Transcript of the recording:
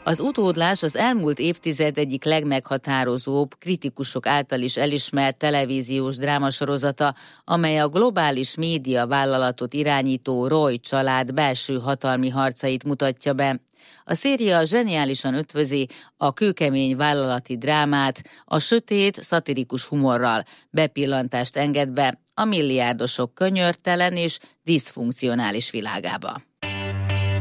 Az Utódlás az elmúlt évtized egyik legmeghatározóbb, kritikusok által is elismert televíziós drámasorozata, amely a globális média vállalatot irányító Roy család belső hatalmi harcait mutatja be. A széria zseniálisan ötvözi a kőkemény vállalati drámát a sötét, szatirikus humorral, bepillantást enged be a milliárdosok könyörtelen és diszfunkcionális világába.